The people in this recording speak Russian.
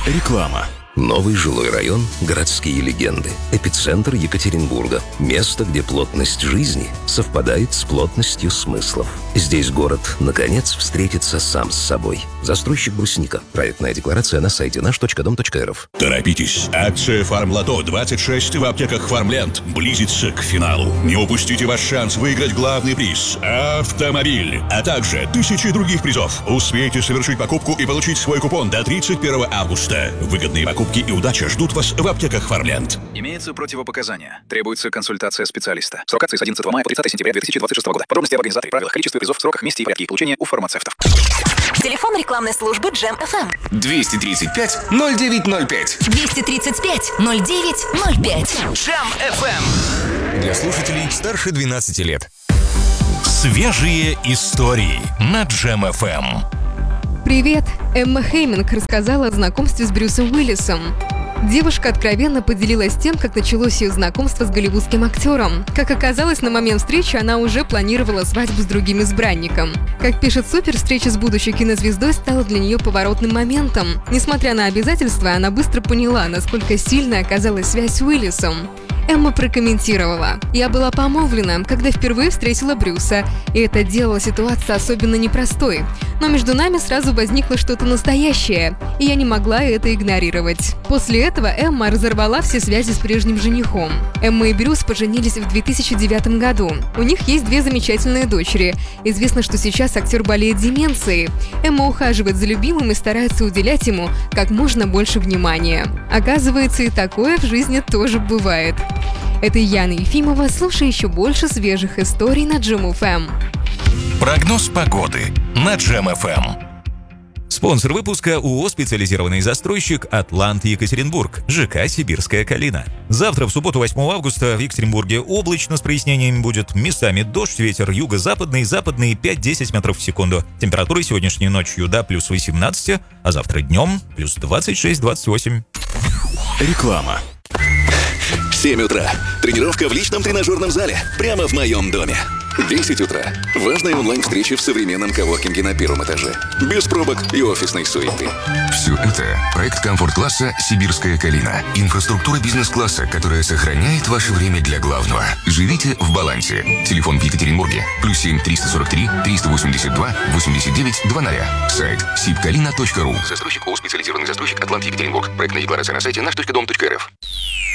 Реклама. Новый жилой район, городские легенды, эпицентр Екатеринбурга. Место, где плотность жизни совпадает с плотностью смыслов. Здесь город, наконец, встретится сам с собой. Застройщик «Брусника». Проектная декларация на сайте наш.дом.рф. Торопитесь! Акция «Фармлото 26» в аптеках «Фармленд» близится к финалу. Не упустите ваш шанс выиграть главный приз – автомобиль, а также тысячи других призов. Успейте совершить покупку и получить свой купон до 31 августа. Выгодные покупки и удача ждут вас в аптеках «Фармленд». Имеются противопоказания. Требуется консультация специалиста. Срок акции с 11 мая по 30 сентября 2026 года. Подробности об организаторе, правилах, количестве призов, сроках, месте и порядке их получения у фармацевтов. Телефон рекламной службы Джем FM. 235-0905. 235-0905. Джем FM. Для слушателей старше 12 лет. Свежие истории на Джем FM. Привет! Эмма Хейминг рассказала о знакомстве с Брюсом Уиллисом. Девушка откровенно поделилась тем, как началось ее знакомство с голливудским актером. Как оказалось, на момент встречи она уже планировала свадьбу с другим избранником. Как пишет Супер, встреча с будущей кинозвездой стала для нее поворотным моментом. Несмотря на обязательства, она быстро поняла, насколько сильной оказалась связь с Уиллисом. Эмма прокомментировала: «Я была помолвлена, когда впервые встретила Брюса, и это делало ситуацию особенно непростой. Но между нами сразу возникло что-то настоящее, и я не могла это игнорировать». После этого Эмма разорвала все связи с прежним женихом. Эмма и Брюс поженились в 2009 году. У них есть 2 замечательные дочери. Известно, что сейчас актер болеет деменцией. Эмма ухаживает за любимым и старается уделять ему как можно больше внимания. Оказывается, и такое в жизни тоже бывает. Это Яна Ефимова. Слушай еще больше свежих историй на Джем FM. Прогноз погоды на Джем FM. Спонсор выпуска ООО «Специализированный застройщик Атлант Екатеринбург», ЖК «Сибирская Калина». Завтра, в субботу, 8 августа, в Екатеринбурге облачно с прояснениями будет. Местами дождь, ветер юго-западный, западный 5-10 метров в секунду. Температура сегодняшней ночью до плюс 18, а завтра днем плюс 26-28. Реклама. 7 утра. Тренировка в личном тренажерном зале. Прямо в моем доме. 10 утра. Важная онлайн-встреча в современном коворкинге на 1-м этаже. Без пробок и офисной суеты. Все это – проект комфорт-класса «Сибирская Калина». Инфраструктура бизнес-класса, которая сохраняет ваше время для главного. Живите в балансе. Телефон в Екатеринбурге. +7 343 382 89 00. Сайт sibkalina.ru. Застройщик ООО «Специализированный застройщик Атлант Екатеринбург». Проектная декларация на сайте наш.дом.рф.